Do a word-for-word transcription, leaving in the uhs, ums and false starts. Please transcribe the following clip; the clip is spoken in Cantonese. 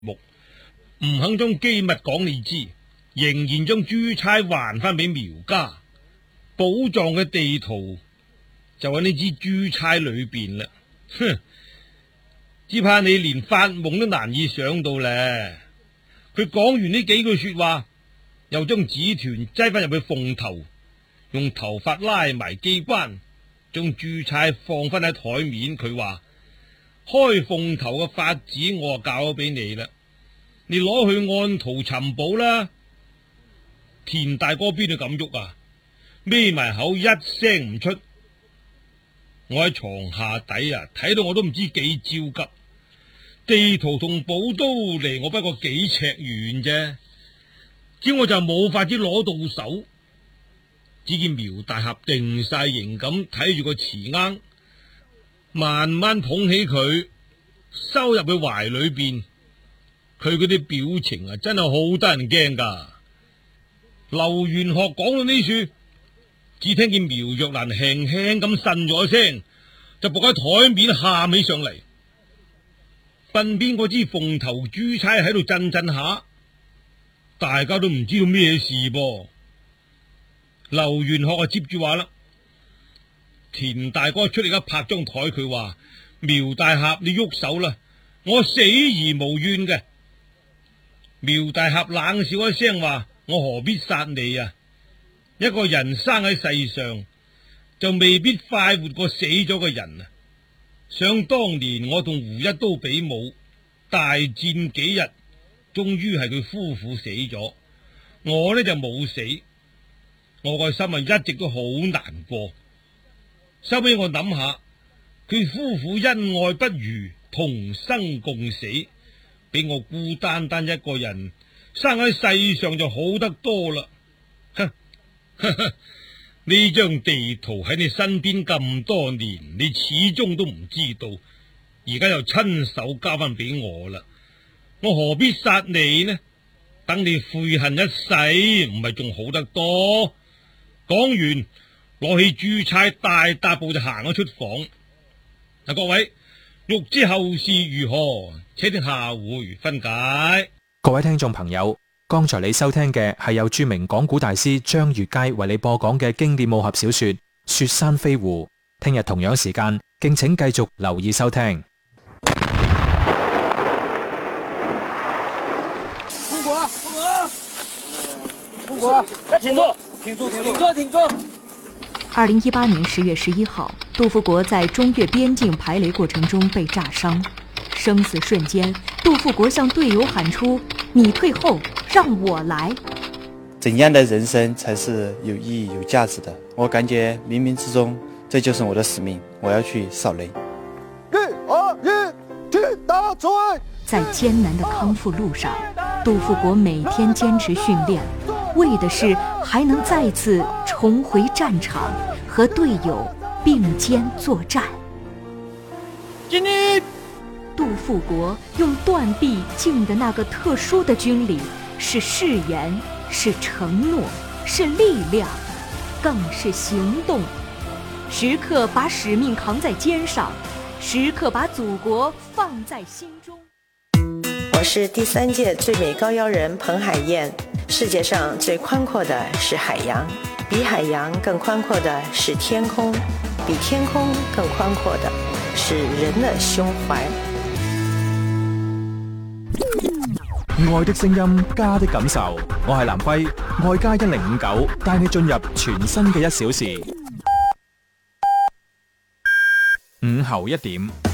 目，唔肯將機密講你知，仍然將珠釵還翻俾苗家。寶藏嘅地圖就喺呢支珠釵裏邊啦。哼，只怕你連發夢都難以想到咧。佢講完呢幾句說話，又將紙團擠翻入去鳳頭，用頭髮拉埋機關，將珠釵放翻喺台面。佢話開鳳頭嘅法子我就教咗俾你啦，你攞去按圖尋寶啦。田大哥邊度咁喐啊？眯埋口一聲唔出。我喺床下底啊，睇到我都唔知幾焦急。地圖同寶刀離我不過幾尺遠啫，只我就冇法子攞到手。只見苗大俠定晒形咁睇住個瓷罌，慢慢捧起佢，收入去懷裏邊。佢嗰啲表情啊，真係好得人驚噶。劉玄學講到呢處，只聽見苗若蘭輕輕咁呻咗一聲，就伏喺台面喊起上嚟。鬢邊嗰支鳳頭珠釵喺度震震下，大家都唔知道咩事噃。劉玄學啊，接住話啦，田大哥出嚟一拍張台，佢話苗大俠你喐手啦，我死而無怨嘅。苗大俠冷笑一聲話，我何必殺你啊？一個人生喺世上，就未必快活過死咗嘅人啊！想當年我同胡一刀比武，大戰幾日，終於係佢夫婦死咗，我呢就冇死。我個心啊一直都好難過。收尾我諗下，佢夫婦恩愛不渝，同生共死，比我孤單單一個人生喺世上就好得多啦。哼，呢張地圖喺你身邊咁多年，你始終都唔知道，而家又親手交翻俾我啦，我何必殺你呢？等你悔恨一世，唔係仲好得多？講完，攞起珠釵，大踏步就行咗出房。嗱，各位欲知後事如何，請聽下回分解。 各位聽眾朋友，剛才你收聽嘅係由著名講古大師張月佳為你播講嘅經典武俠小說《雪山飛狐》。聽日同樣時間，敬請繼續留意收聽。 公果，公果，公果，来挺住，挺住，挺住，挺住，挺住。 二零一八年十月十一号，杜富国在中越边境排雷过程中被炸伤，生死瞬间，杜富国向队友喊出：“你退后，让我来。” 怎样的人生才是有意义、有价值的？我感觉冥冥之中，这就是我的使命，我要去扫雷。 一、二、一，去打追！ 在艰难的康复路上，杜富国每天坚持训练，为的是还能再次重回战场，和队友并肩作战。 敬礼！ 杜富国用断臂进的那个特殊的军礼，是誓言，是承诺，是力量，更是行动。时刻把使命扛在肩上，时刻把祖国放在心中。 我是第三届最美高腰人彭海燕。世界上最宽阔的是海洋，比海洋更寬闊的是天空，比天空更寬闊的是人的胸懷。 愛的聲音，家的感受。我係藍輝，愛家一零五九，帶你進入全新嘅一小時。午後一點。